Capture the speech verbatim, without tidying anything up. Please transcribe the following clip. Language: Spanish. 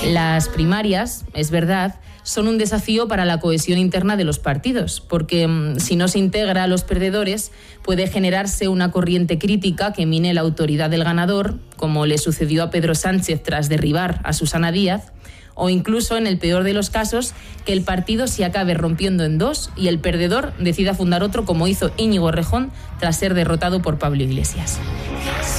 Las primarias, es verdad, son un desafío para la cohesión interna de los partidos, porque mmm, si no se integra a los perdedores, puede generarse una corriente crítica que mine la autoridad del ganador, como le sucedió a Pedro Sánchez tras derribar a Susana Díaz, o incluso, en el peor de los casos, que el partido se acabe rompiendo en dos y el perdedor decida fundar otro, como hizo Íñigo Errejón tras ser derrotado por Pablo Iglesias.